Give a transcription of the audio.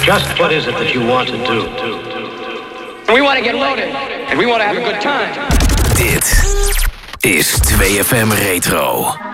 Just what is it that you want to do? We want to get loaded. And we want to have a good time. Dit is 2FM Retro.